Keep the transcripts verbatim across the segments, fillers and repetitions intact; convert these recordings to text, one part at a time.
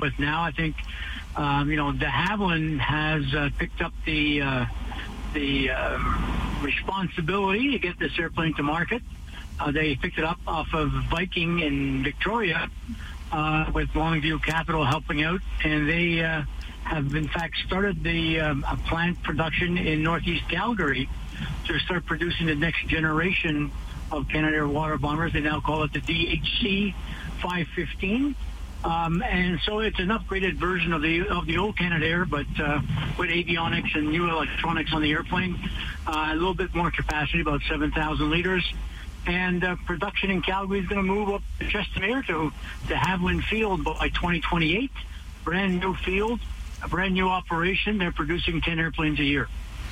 with now. I think, um, you know, de Havilland has uh, picked up the uh, the uh, responsibility to get this airplane to market. Uh, they picked it up off of Viking in Victoria uh, with Longview Capital helping out, and they uh, have in fact started the um, a plant production in Northeast Calgary to start producing the next generation of Canadair water bombers. They now call it the D H C five fifteen. Um, and so it's an upgraded version of the of the old Canadair, but uh, with avionics and new electronics on the airplane. Uh, a little bit more capacity, about seven thousand liters. And uh, production in Calgary is going to move up to Chestermere to de Havilland Field by twenty twenty-eight. Brand new field, a brand new operation. They're producing ten airplanes a year.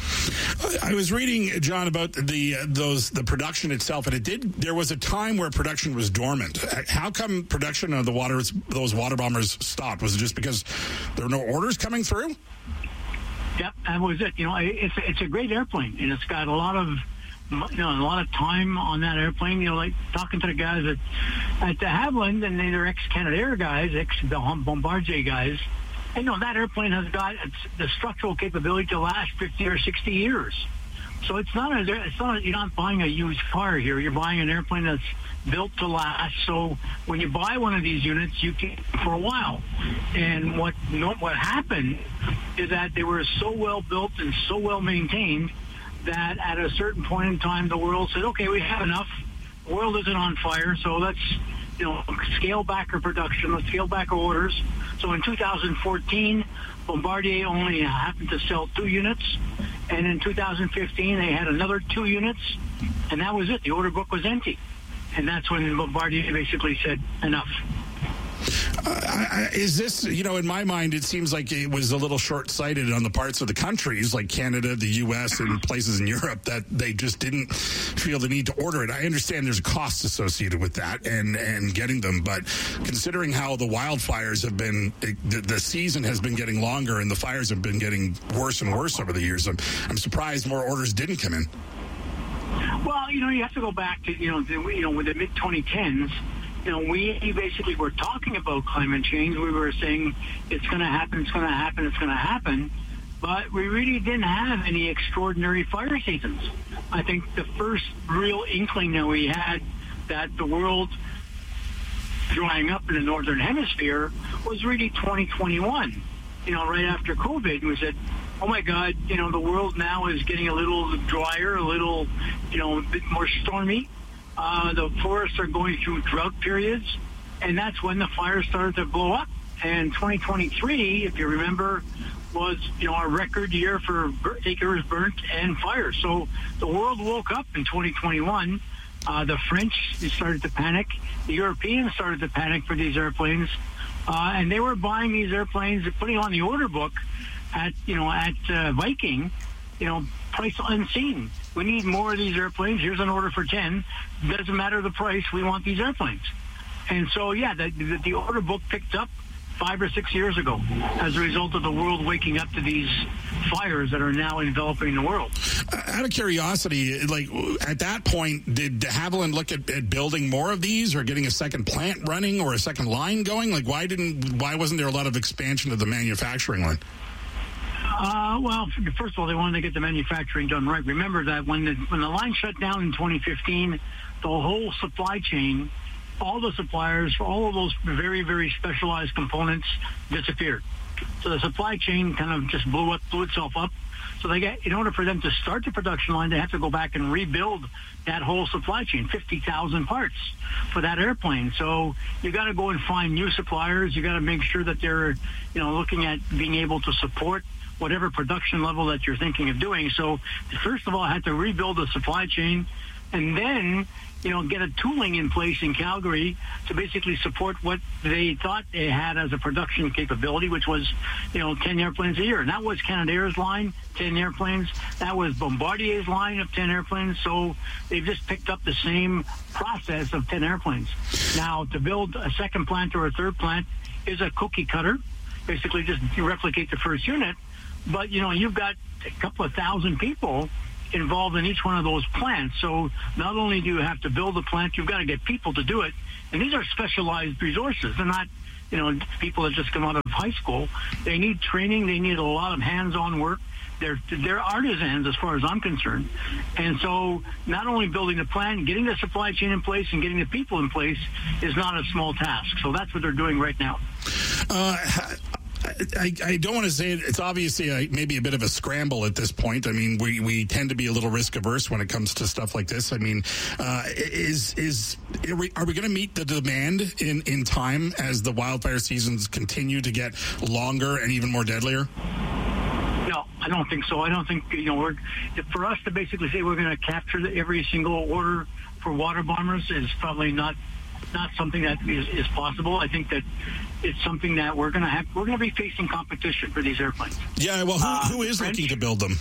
I was reading, John, about the uh, those the production itself, and it did. There was a time where production was dormant. How come production of the water those water bombers stopped? Was it just because there were no orders coming through? Yep, that was it. You know, it's it's a great airplane, and it's got a lot of you know a lot of time on that airplane. You know, like talking to the guys at at de Havilland, and they're ex Canadair guys, ex Bombardier guys. And, you know, that airplane has got the structural capability to last fifty or sixty years. So it's not a, it's not a, you're not buying a used car here. You're buying an airplane that's built to last. So when you buy one of these units, you can for a while. And what you know, what happened is that they were so well built and so well maintained that at a certain point in time, the world said, okay, we have enough. The world isn't on fire, so let's you know, scale back our production, let's scale back our orders. So in two thousand fourteen, Bombardier only happened to sell two units. And in two thousand fifteen, they had another two units. And that was it. The order book was empty. And that's when Bombardier basically said, enough. Uh, I, is this, you know, in my mind, it seems like it was a little short-sighted on the parts of the countries like Canada, the U S, and places in Europe that they just didn't feel the need to order it. I understand there's a cost associated with that and, and getting them, but considering how the wildfires have been, the, the season has been getting longer and the fires have been getting worse and worse over the years, I'm, I'm surprised more orders didn't come in. Well, you know, you have to go back to, you know, the, you know, with the mid twenty tens, you know, we basically were talking about climate change. We were saying it's going to happen, it's going to happen, it's going to happen. But we really didn't have any extraordinary fire seasons. I think the first real inkling that we had that the world drying up in the Northern Hemisphere was really twenty twenty-one. You know, right after COVID, we said, oh, my God, you know, the world now is getting a little drier, a little, you know, a bit more stormy. Uh, the forests are going through drought periods, and that's when the fires started to blow up. And twenty twenty-three, if you remember, was, you know, a record year for acres burnt and fires. So the world woke up in twenty twenty-one. Uh, the French started to panic. The Europeans started to panic for these airplanes. Uh, and they were buying these airplanes and putting on the order book at, you know, at uh, Viking, you know, price unseen. We need more of these airplanes. Here's an order for ten. Doesn't matter the price. We want these airplanes. And so, yeah, the, the, the order book picked up five or six years ago as a result of the world waking up to these fires that are now enveloping the world. Uh, out of curiosity, like at that point, did de Havilland look at, at building more of these or getting a second plant running or a second line going? Like, why didn't, why wasn't there a lot of expansion of the manufacturing line? Uh, well, first of all, they wanted to get the manufacturing done right. Remember that when the when the line shut down in twenty fifteen, the whole supply chain, all the suppliers for all of those very, very specialized components disappeared. So the supply chain kind of just blew up, blew itself up. So they get, in order for them to start the production line, they have to go back and rebuild that whole supply chain, fifty thousand parts for that airplane. So you got to go and find new suppliers. You got to make sure that they're, you know, looking at being able to support whatever production level that you're thinking of doing. So first of all, I had to rebuild the supply chain and then, you know, get a tooling in place in Calgary to basically support what they thought they had as a production capability, which was, you know, ten airplanes a year. And that was Canadair's line, ten airplanes. That was Bombardier's line of ten airplanes. So they've just picked up the same process of ten airplanes. Now, to build a second plant or a third plant is a cookie cutter. Basically just replicate the first unit. But, you know, you've got a couple of thousand people involved in each one of those plants. So not only do you have to build a plant, you've got to get people to do it. And these are specialized resources. They're not, you know, people that just come out of high school. They need training. They need a lot of hands-on work. They're, they're artisans as far as I'm concerned. And so not only building the plan, getting the supply chain in place and getting the people in place is not a small task. So that's what they're doing right now. Uh, I, I don't want to say it. It's obviously a, maybe a bit of a scramble at this point. I mean, we, we tend to be a little risk averse when it comes to stuff like this. I mean, uh, is is are we, are we going to meet the demand in, in time as the wildfire seasons continue to get longer and even more deadlier? No, I don't think so. I don't think, you know, we're, for us to basically say we're going to capture the, every single order for water bombers is probably not not something that is, is possible. I think that it's something that we're going to have. We're going to be facing competition for these airplanes. Yeah, well, who, uh, who is French, looking to build them?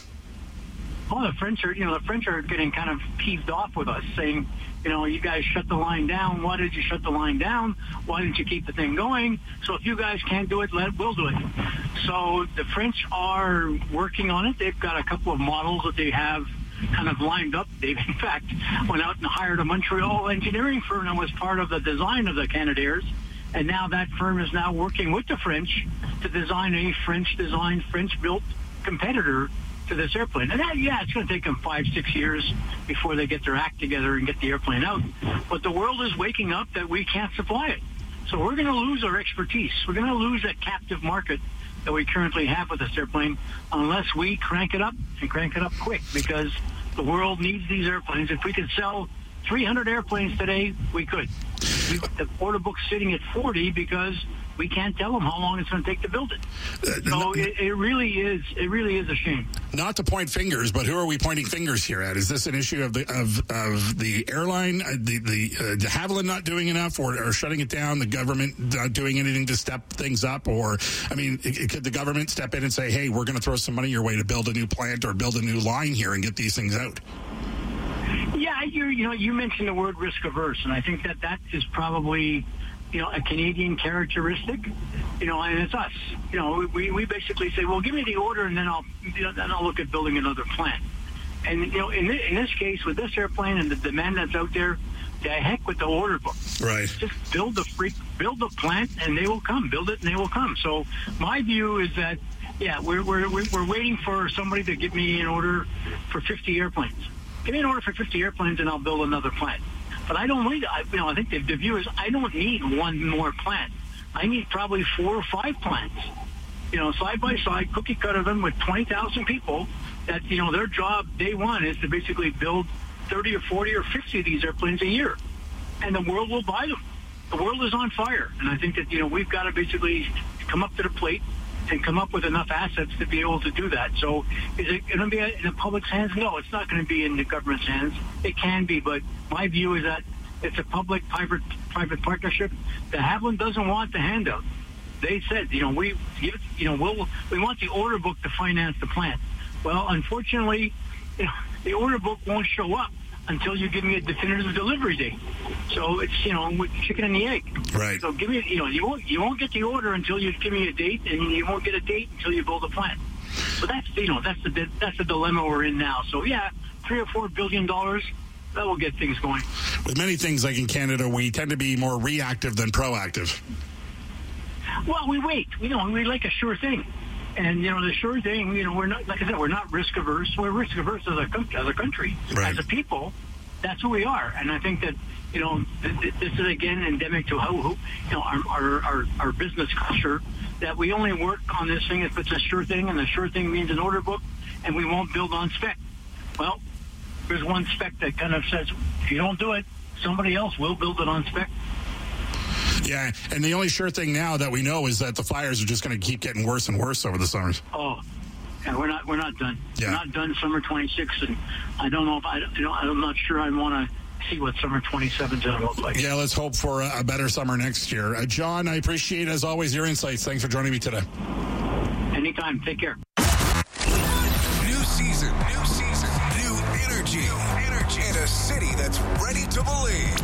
Oh, the French are, you know, the French are getting kind of peeved off with us, saying, you know, you guys shut the line down. Why did you shut the line down? Why didn't you keep the thing going? So if you guys can't do it, let we'll do it. So the French are working on it. They've got a couple of models that they have kind of lined up. They've, in fact, went out and hired a Montreal engineering firm that was part of the design of the Canadairs. And now that firm is now working with the French to design a French-designed, French-built competitor to this airplane. And that, yeah, it's going to take them five, six years before they get their act together and get the airplane out. But the world is waking up that we can't supply it. So we're going to lose our expertise. We're going to lose that captive market that we currently have with this airplane unless we crank it up and crank it up quick, because the world needs these airplanes. If we could sell three hundred airplanes today, we could. We, the order book's sitting at forty because we can't tell them how long it's going to take to build it. So it, it really is. It really is a shame. Not to point fingers, but who are we pointing fingers here at? Is this an issue of the of of the airline, uh, the the uh, de Havilland not doing enough, or, or shutting it down? The government not doing anything to step things up, or I mean, it, could the government step in and say, "Hey, we're going to throw some money your way to build a new plant or build a new line here and get these things out"? Yeah, you you know, you mentioned the word risk averse, and I think that that is probably, you know, a Canadian characteristic, you know, and it's us. You know, we, we basically say, well, give me the order, and then I'll you know, then I'll look at building another plant. And you know, in this, in this case, with this airplane and the demand that's out there, the heck with the order book. Right. Just build the freak, build the plant, and they will come. Build it, and they will come. So my view is that, yeah, we're we're we're waiting for somebody to give me an order for fifty airplanes. Give me an order for fifty airplanes, and I'll build another plant. But I don't need, I, you know, I think the, the view is I don't need one more plant. I need probably four or five plants, you know, side by side, cookie cutter them with twenty thousand people that, you know, their job day one is to basically build thirty or forty or fifty of these airplanes a year. And the world will buy them. The world is on fire. And I think that, you know, we've got to basically come up to the plate and come up with enough assets to be able to do that. So is it going to be in the public's hands? No, it's not going to be in the government's hands. It can be, but my view is that it's a public-private private partnership. De Havilland doesn't want the handout. They said, you know, we, you know, we'll, we want the order book to finance the plant. Well, unfortunately, you know, the order book won't show up until you give me a definitive delivery date. So it's, you know, chicken and the egg. Right. So give me, you know, you won't, you won't get the order until you give me a date, and you won't get a date until you build a plant. So that's, you know, that's the that's the dilemma we're in now. So yeah, three or four billion dollars, that will get things going. With many things like in Canada, we tend to be more reactive than proactive. Well, we wait. You know, we like a sure thing. And, you know, the sure thing, you know, we're not, like I said, we're not risk averse. We're risk averse as a, as a country. Right. As a people, that's who we are. And I think that, you know, th- this is, again, endemic to how, who, you know, our, our, our, our business culture, that we only work on this thing if it's a sure thing, and the sure thing means an order book, and we won't build on spec. Well, there's one spec that kind of says, if you don't do it, somebody else will build it on spec. Yeah, and the only sure thing now that we know is that the fires are just going to keep getting worse and worse over the summers. Oh, yeah, we're not we're not done. Yeah. We're not done summer twenty-six, and I don't know if I you know I'm not sure I want to see what summer twenty-seven is going to look like. Yeah, let's hope for a, a better summer next year. Uh, John, I appreciate as always your insights. Thanks for joining me today. Anytime. Take care. New season, new season, new energy, new energy in a city that's ready to believe.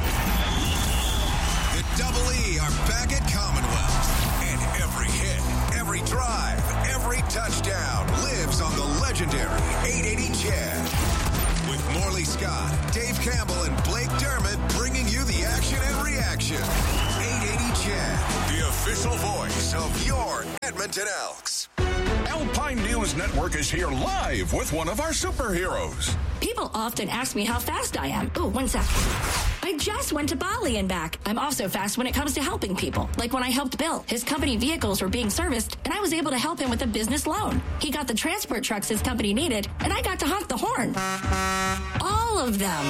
The Double E are back at Commonwealth, and every hit, every drive, every touchdown lives on the legendary eight eighty Chad. With Morley Scott, Dave Campbell, and Blake Dermott bringing you the action and reaction. eight eighty Chad, the official voice of your Edmonton Elks. Alpine News Network is here live with one of our superheroes. People often ask me how fast I am. Oh, one sec. I just went to Bali and back. I'm also fast when it comes to helping people. Like when I helped Bill. His company vehicles were being serviced, and I was able to help him with a business loan. He got the transport trucks his company needed, and I got to honk the horn. All of them.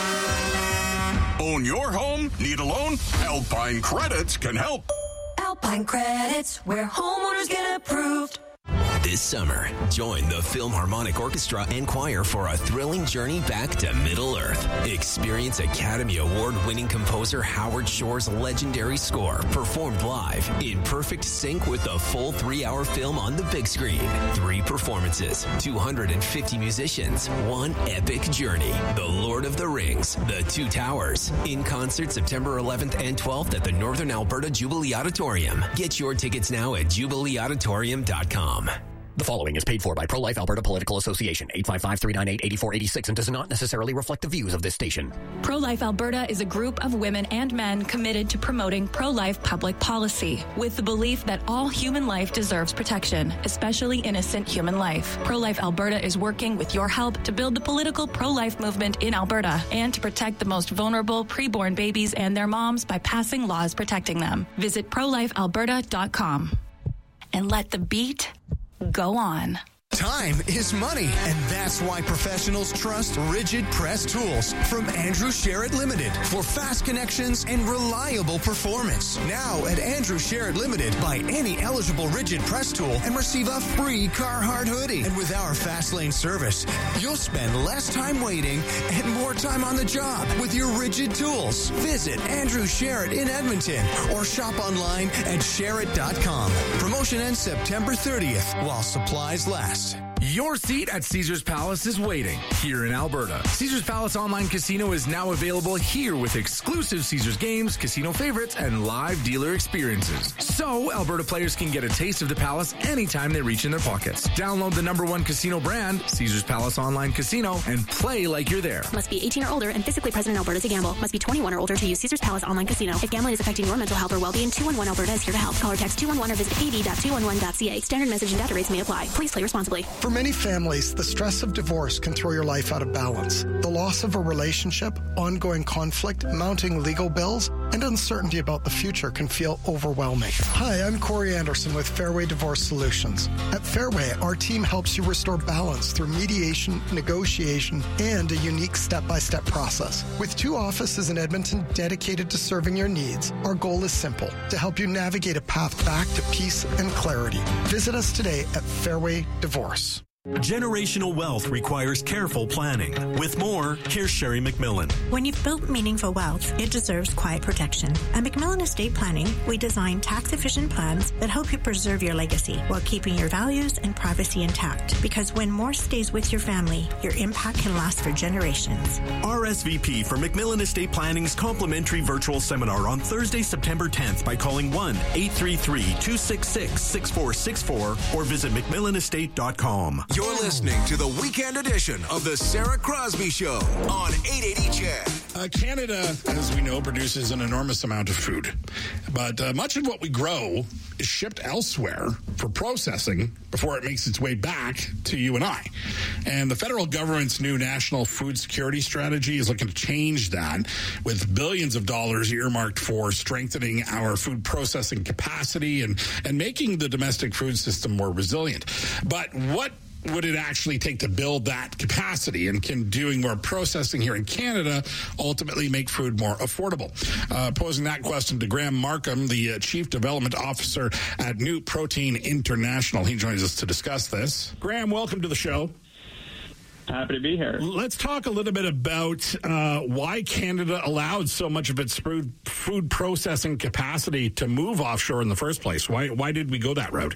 Own your home? Need a loan? Alpine Credits can help. Alpine Credits, where homeowners get approved. This summer, join the Philharmonic Orchestra and Choir for a thrilling journey back to Middle-earth. Experience Academy Award-winning composer Howard Shore's legendary score performed live in perfect sync with the full three-hour film on the big screen. Three performances, two hundred fifty musicians, one epic journey. The Lord of the Rings, The Two Towers. In concert September eleventh and twelfth at the Northern Alberta Jubilee Auditorium. Get your tickets now at jubilee auditorium dot com. The following is paid for by Pro-Life Alberta Political Association, eight five five, three nine eight, eight four eight six, and does not necessarily reflect the views of this station. Pro-Life Alberta is a group of women and men committed to promoting pro-life public policy, with the belief that all human life deserves protection, especially innocent human life. Pro-Life Alberta is working with your help to build the political pro-life movement in Alberta and to protect the most vulnerable preborn babies and their moms by passing laws protecting them. Visit pro life alberta dot com and let the beat go on. Time is money, and that's why professionals trust Rigid Press Tools from Andrew Sherritt Limited for fast connections and reliable performance. Now at Andrew Sherritt Limited, buy any eligible Rigid Press tool and receive a free Carhartt hoodie. And with our fast lane service, you'll spend less time waiting and more time on the job with your Rigid tools. Visit Andrew Sherritt in Edmonton or shop online at sherritt dot com. Promotion ends September thirtieth while supplies last. Your seat at Caesars Palace is waiting here in Alberta. Caesars Palace Online Casino is now available here with exclusive Caesars games, casino favorites, and live dealer experiences. So Alberta players can get a taste of the Palace anytime they reach in their pockets. Download the number one casino brand, Caesars Palace Online Casino, and play like you're there. Must be eighteen or older and physically present in Alberta to gamble. Must be twenty-one or older to use Caesars Palace Online Casino. If gambling is affecting your mental health or well-being, two one one Alberta is here to help. Call or text two one one or visit a d dot two one one dot c a. Standard message and data rates may apply. Please play responsibly. For many families, the stress of divorce can throw your life out of balance. The loss of a relationship, ongoing conflict, mounting legal bills, and uncertainty about the future can feel overwhelming. Hi, I'm Corey Anderson with Fairway Divorce Solutions. At Fairway, our team helps you restore balance through mediation, negotiation, and a unique step-by-step process. With two offices in Edmonton dedicated to serving your needs, our goal is simple: to help you navigate a path back to peace and clarity. Visit us today at Fairway Divorce. Generational wealth requires careful planning. With more, here's Sherry McMillan. When you've built meaningful wealth, it deserves quiet protection. At McMillan Estate Planning, we design tax-efficient plans that help you preserve your legacy while keeping your values and privacy intact. Because when more stays with your family, your impact can last for generations. R S V P for McMillan Estate Planning's complimentary virtual seminar on Thursday, September tenth by calling one eight three three, two six six, six four six four or visit mcmillan estate dot com. You're listening to the weekend edition of the Sarah Crosby Show on eight eighty C H E D. Uh, Canada, as we know, produces an enormous amount of food. But uh, much of what we grow is shipped elsewhere for processing before it makes its way back to you and I. And the federal government's new national food security strategy is looking to change that, with billions of dollars earmarked for strengthening our food processing capacity and, and making the domestic food system more resilient. But what would it actually take to build that capacity, and can doing more processing here in Canada ultimately make food more affordable? Uh, posing that question to Graham Markham, the uh, Chief Development Officer at New Protein International. He joins us to discuss this. Graham, welcome to the show. Happy to be here. Let's talk a little bit about uh, why Canada allowed so much of its food, food processing capacity to move offshore in the first place. Why, why did we go that route?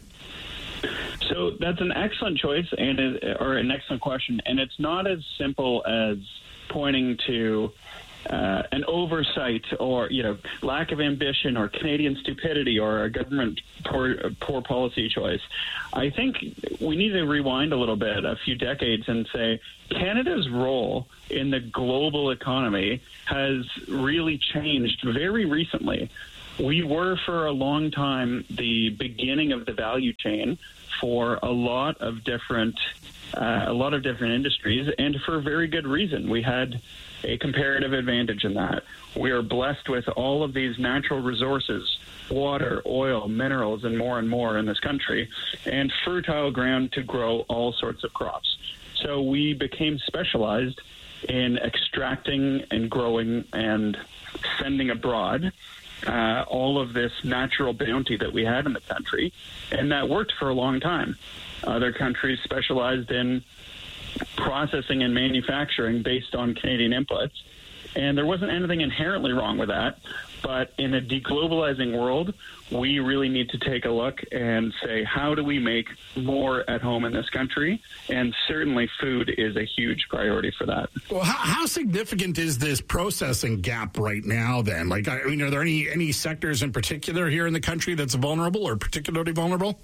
So that's an excellent choice, and it, or an excellent question, and it's not as simple as pointing to uh, an oversight or, you know, lack of ambition or Canadian stupidity or a government poor, poor policy choice. I think we need to rewind a little bit, a few decades, and say Canada's role in the global economy has really changed very recently. we were for a long time the beginning of the value chain for a lot of different uh, a lot of different industries, and for a very good reason. We had a comparative advantage in that. We are blessed with all of these natural resources, water, oil, minerals, and more and more in this country, and fertile ground to grow all sorts of crops. So we became specialized in extracting and growing and sending abroad uh, all of this natural bounty that we had in the country, and that worked for a long time. Other countries specialized in processing and manufacturing based on Canadian inputs, and there wasn't anything inherently wrong with that. But in a deglobalizing world, we really need to take a look and say, how do we make more at home in this country? And certainly food is a huge priority for that. Well, how, how significant is this processing gap right now then? Like, I mean, are there any, any sectors in particular here in the country that's vulnerable or particularly vulnerable?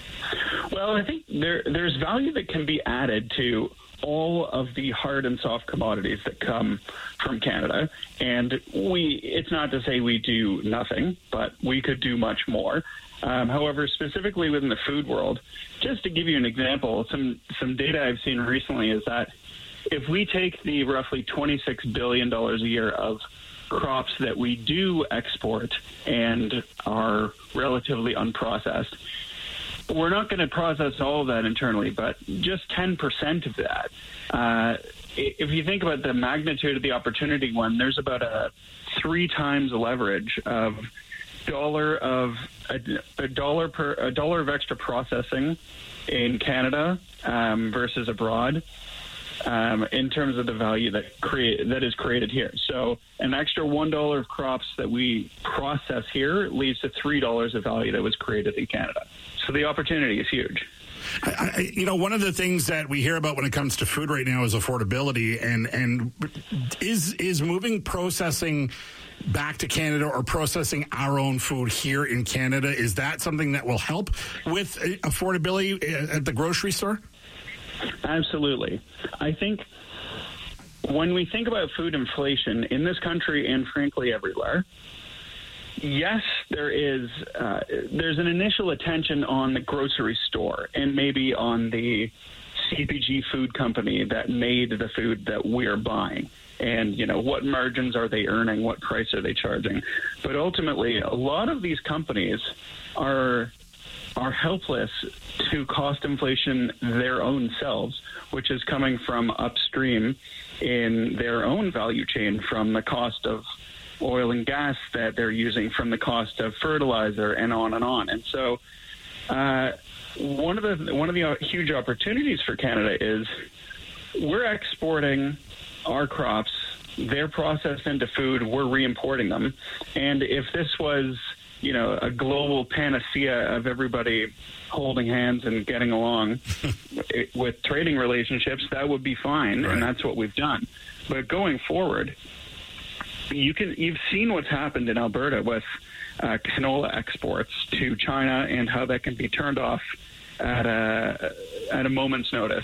Well, I think there there's value that can be added to all of the hard and soft commodities that come from Canada. And we, it's not to say we do nothing, but we could do much more. Um, however, specifically within the food world, just to give you an example, some, some data I've seen recently is that if we take the roughly twenty-six billion dollars a year of crops that we do export and are relatively unprocessed, we're not going to process all of that internally, but just ten percent of that. Uh, if you think about the magnitude of the opportunity one, there's about a three times leverage of dollar of a, a dollar per a dollar of extra processing in Canada um, versus abroad um, in terms of the value that create that is created here. So an extra one dollar of crops that we process here leads to three dollars of value that was created in Canada. So the opportunity is huge. I, I, you know, one of the things that we hear about when it comes to food right now is affordability, and and is is moving processing back to Canada or processing our own food here in Canada, is that something that will help with affordability at the grocery store? Absolutely. I think when we think about food inflation in this country and frankly everywhere, yes, there is. Uh, there's an initial attention on the grocery store and maybe on the C P G food company that made the food that we're buying. And, you know, what margins are they earning? What price are they charging? But ultimately, a lot of these companies are are helpless to cost inflation their own selves, which is coming from upstream in their own value chain, from the cost of oil and gas that they're using, from the cost of fertilizer, and on and on. And so uh, one of the one of the huge opportunities for Canada is we're exporting our crops, they're processed into food, we're re-importing them. And if this was, you know, a global panacea of everybody holding hands and getting along with trading relationships, that would be fine, right. And that's what we've done. But going forward, You can, you've seen what's happened in Alberta with uh, canola exports to China and how that can be turned off at a, at a moment's notice.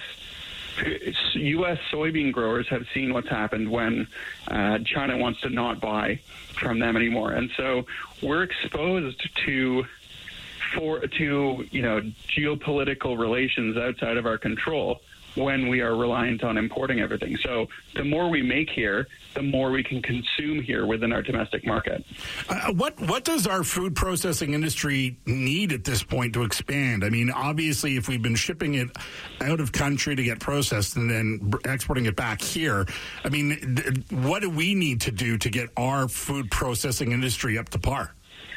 U S soybean growers have seen what's happened when uh, China wants to not buy from them anymore. And so we're exposed to for to you know geopolitical relations outside of our control when we are reliant on importing everything. So the more we make here, the more we can consume here within our domestic market. Uh, what what does our food processing industry need at this point to expand? I mean, obviously, if we've been shipping it out of country to get processed and then exporting it back here, I mean, th- what do we need to do to get our food processing industry up to par?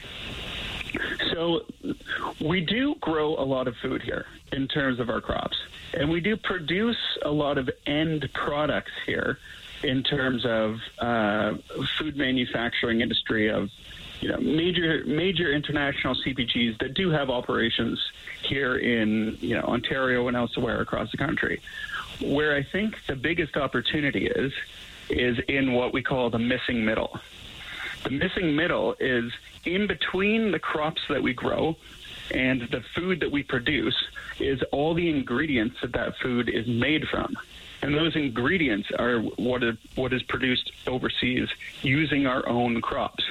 So we do grow a lot of food here in terms of our crops, and we do produce a lot of end products here in terms of uh, food manufacturing industry of you know major major international C P Gs that do have operations here in you know Ontario and elsewhere across the country. Where I think the biggest opportunity is is in what we call the missing middle. The missing middle is in between the crops that we grow and the food that we produce is all the ingredients that that food is made from. And those ingredients are what is, what is produced overseas using our own crops.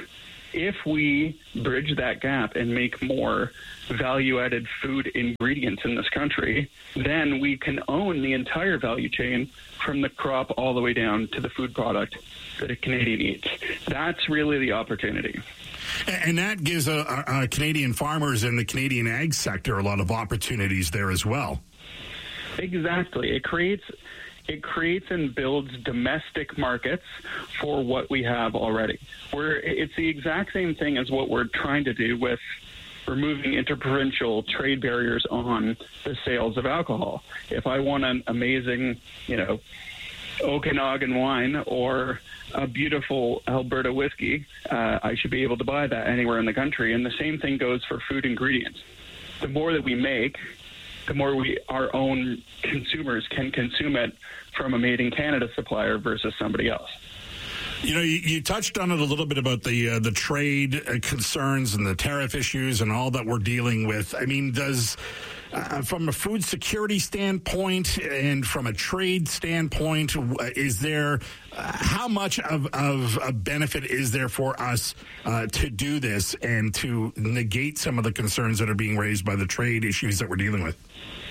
if we bridge that gap and make more value-added food ingredients in this country, then we can own the entire value chain from the crop all the way down to the food product that a Canadian eats. That's really the opportunity. And that gives a, a, a Canadian farmers and the Canadian ag sector a lot of opportunities there as well. Exactly. It creates it creates and builds domestic markets for what we have already. We're, it's the exact same thing as what we're trying to do with removing interprovincial trade barriers on the sales of alcohol. If I want an amazing, you know, Okanagan wine or a beautiful Alberta whiskey, uh, I should be able to buy that anywhere in the country. And the same thing goes for food ingredients. The more that we make, the more we our own consumers can consume it from a made in Canada supplier versus somebody else. You know, you, you touched on it a little bit about the uh, the trade uh, concerns and the tariff issues and all that we're dealing with. I mean, does uh, from a food security standpoint and from a trade standpoint, is there uh, how much of, of a benefit is there for us uh, to do this and to negate some of the concerns that are being raised by the trade issues that we're dealing with?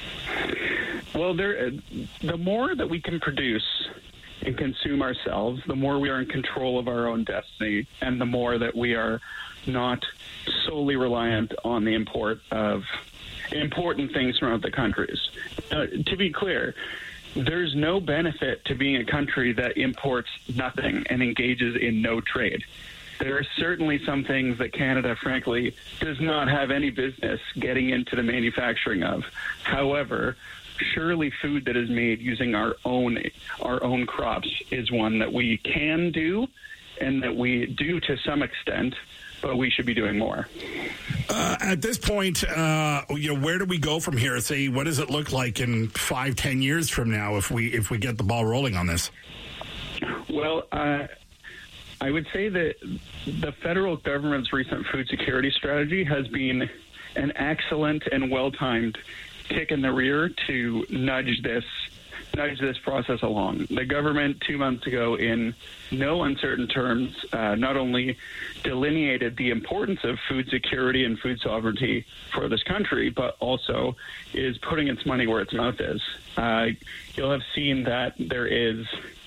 Well, there, the more that we can produce and consume ourselves, the more we are in control of our own destiny, and the more that we are not solely reliant on the import of important things from other countries. Uh, to be clear, there's no benefit to being a country that imports nothing and engages in no trade. There are certainly some things that Canada, frankly, does not have any business getting into the manufacturing of. However, surely food that is made using our own our own crops is one that we can do and that we do to some extent, but we should be doing more. Uh, at this point, uh, you know, where do we go from here? Say, what does it look like in five, ten years from now if we if we get the ball rolling on this? Well, uh, I would say that the federal government's recent food security strategy has been an excellent and well-timed kick in the rear to nudge this nudge this process along. The government two months ago, in no uncertain terms, uh, not only delineated the importance of food security and food sovereignty for this country, but also is putting its money where its mouth is. Uh, you'll have seen that there is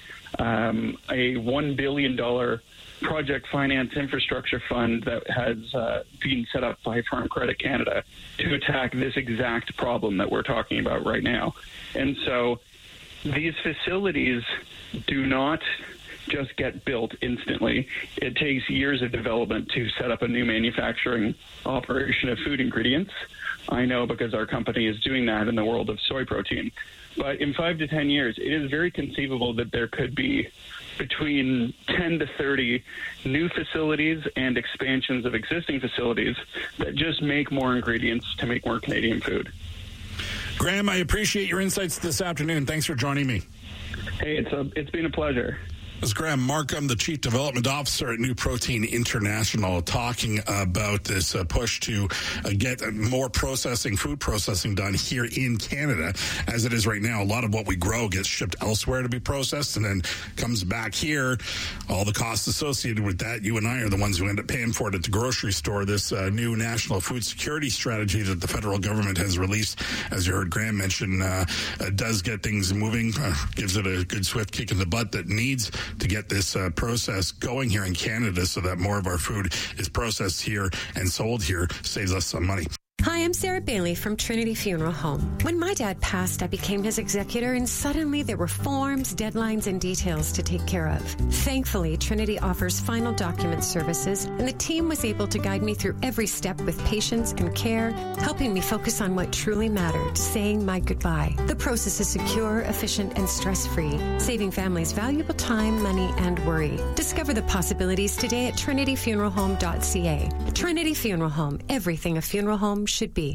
um, a one billion dollars project finance infrastructure fund that has uh, been set up by Farm Credit Canada to attack this exact problem that we're talking about right now. And so these facilities do not just get built instantly. It takes years of development to set up a new manufacturing operation of food ingredients. I know because our company is doing that in the world of soy protein. But in five to ten years, it is very conceivable that there could be between ten to thirty new facilities and expansions of existing facilities that just make more ingredients to make more Canadian food. Graham, I appreciate your insights this afternoon. Thanks for joining me. Hey, it's a, it's been a pleasure. This is Graham Markham, the Chief Development Officer at New Protein International, talking about this uh, push to uh, get more processing, food processing done here in Canada. As it is right now, a lot of what we grow gets shipped elsewhere to be processed and then comes back here. All the costs associated with that, you and I are the ones who end up paying for it at the grocery store. This uh, new national food security strategy that the federal government has released, as you heard Graham mention, uh, uh, does get things moving, uh, gives it a good swift kick in the butt that needs to get this uh, process going here in Canada so that more of our food is processed here and sold here, saves us some money. Hi, I'm Sarah Bailey from Trinity Funeral Home. When my dad passed, I became his executor, and suddenly there were forms, deadlines, and details to take care of. Thankfully, Trinity offers final document services, and the team was able to guide me through every step with patience and care, helping me focus on what truly mattered, saying my goodbye. The process is secure, efficient, and stress-free, saving families valuable time, money, and worry. Discover the possibilities today at trinity funeral home dot c a. Trinity Funeral Home, everything a funeral home should be.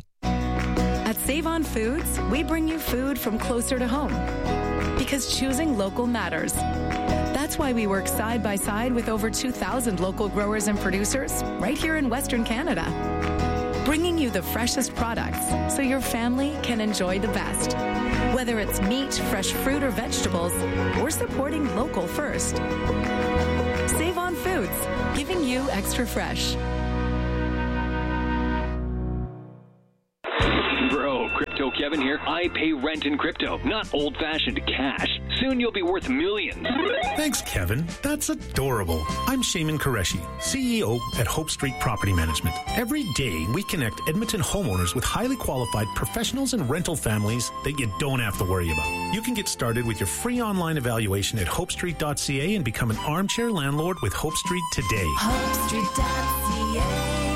At Save On Foods, we bring you food from closer to home because choosing local matters. That's why we work side by side with over two thousand local growers and producers right here in Western Canada, bringing you the freshest products so your family can enjoy the best. Whether it's meat, fresh fruit, or vegetables, or supporting local first. Save On Foods, giving you extra fresh. Bro, Crypto Kevin here. I pay rent in crypto, not old-fashioned cash. Soon you'll be worth millions. Thanks, Kevin. That's adorable. I'm Shaman Qureshi, C E O at Hope Street Property Management. Every day, we connect Edmonton homeowners with highly qualified professionals and rental families that you don't have to worry about. You can get started with your free online evaluation at hope street dot c a and become an armchair landlord with Hope Street today. hope street dot c a.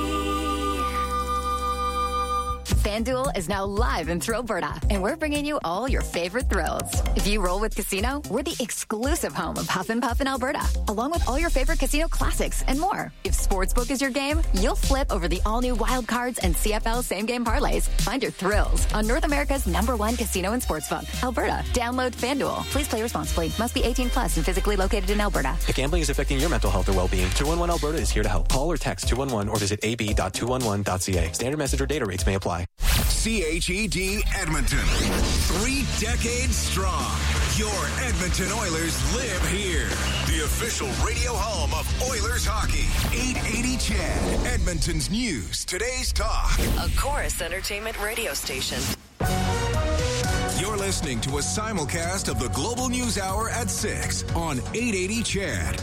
FanDuel is now live in Thrillberta, and we're bringing you all your favorite thrills. If you roll with Casino, we're the exclusive home of Huff and Puff in Alberta, along with all your favorite casino classics and more. If Sportsbook is your game, you'll flip over the all-new Wild Cards and C F L same-game parlays. Find your thrills on North America's number one casino and sportsbook, Alberta. Download FanDuel. Please play responsibly. Must be eighteen plus and physically located in Alberta. If gambling is affecting your mental health or well-being, two one one Alberta is here to help. Call or text two one one or visit a b dot two one one dot c a. Standard message or data rates may apply. C H E D Edmonton. Three decades strong. Your Edmonton Oilers live here. The official radio home of Oilers hockey. eight eighty C H E D. Edmonton's news. Today's talk. A Chorus Entertainment radio station. You're listening to a simulcast of the Global News Hour at six on eight eighty C H E D.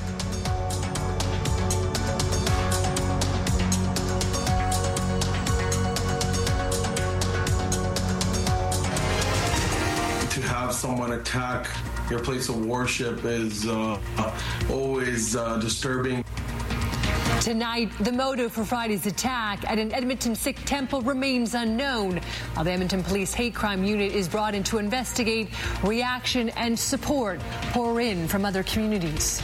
Have someone attack your place of worship is uh, always uh, disturbing. Tonight, the motive for Friday's attack at an Edmonton Sikh temple remains unknown, while the Edmonton Police Hate Crime Unit is brought in to investigate. Reaction and support pour in from other communities.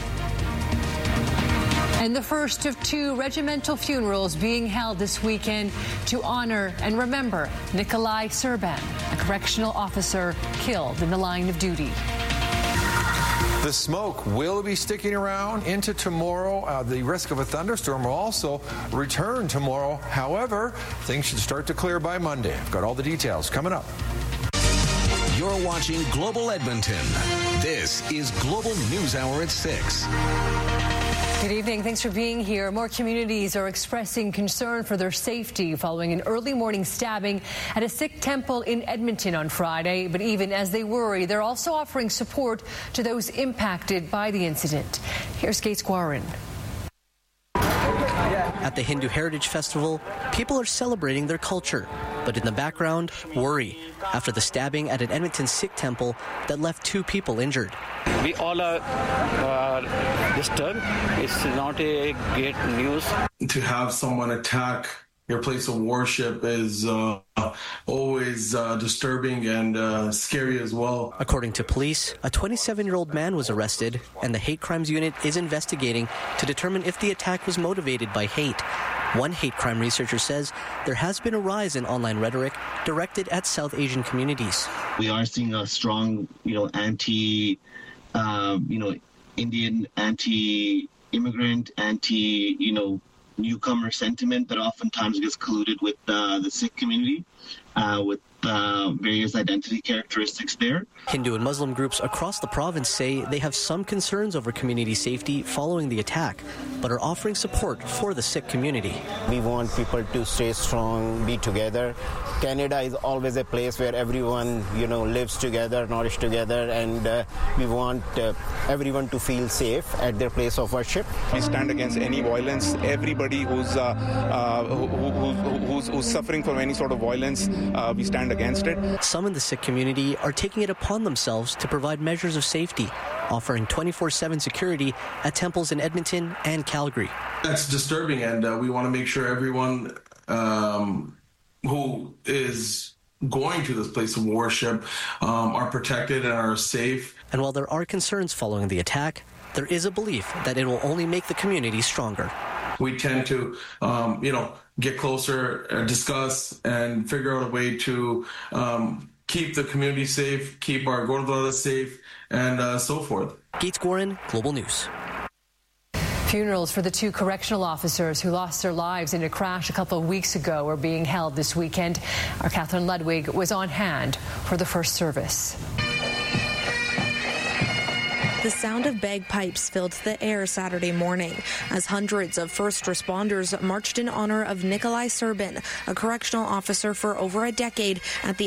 And the first of two regimental funerals being held this weekend to honor and remember Nikolai Serban, a correctional officer killed in the line of duty. The smoke will be sticking around into tomorrow. Uh, the risk of a thunderstorm will also return tomorrow. However, things should start to clear by Monday. I've got all the details coming up. You're watching Global Edmonton. This is Global News Hour at six. Good evening. Thanks for being here. More communities are expressing concern for their safety following an early morning stabbing at a Sikh temple in Edmonton on Friday. But even as they worry, they're also offering support to those impacted by the incident. Here's Kate Squarin. At the Hindu Heritage Festival, people are celebrating their culture. But in the background, worry after the stabbing at an Edmonton Sikh temple that left two people injured. We all are uh, disturbed. It's not a great news. To have someone attack your place of worship is uh, always uh, disturbing and uh, scary as well. According to police, a twenty-seven-year-old man was arrested, and the Hate Crimes Unit is investigating to determine if the attack was motivated by hate. One hate crime researcher says there has been a rise in online rhetoric directed at South Asian communities. We are seeing a strong, you know, anti, uh, you know, Indian, anti-immigrant, anti, you know, newcomer sentiment that oftentimes gets colluded with uh, the Sikh community, uh, with uh, various identity characteristics there. Hindu and Muslim groups across the province say they have some concerns over community safety following the attack, but are offering support for the Sikh community. We want people to stay strong, be together. Canada is always a place where everyone, you know, lives together, nourished together, and uh, we want uh, everyone to feel safe at their place of worship. We stand against any violence. Everybody who's uh, uh, who, who, who's, who's suffering from any sort of violence, uh, we stand against it. Some in the Sikh community are taking it upon themselves to provide measures of safety, offering twenty-four seven security at temples in Edmonton and Calgary. That's disturbing, and uh, we want to make sure everyone um, who is going to this place of worship um, are protected and are safe. And while there are concerns following the attack, there is a belief that it will only make the community stronger. We tend to, um, you know, get closer, uh, discuss, and figure out a way to um, keep the community safe, keep our Gurdwara safe, and uh, so forth. Gates Gorin, Global News. Funerals for the two correctional officers who lost their lives in a crash a couple of weeks ago are being held this weekend. Our Catherine Ludwig was on hand for the first service. The sound of bagpipes filled the air Saturday morning as hundreds of first responders marched in honor of Nikolai Serbin, a correctional officer for over a decade at the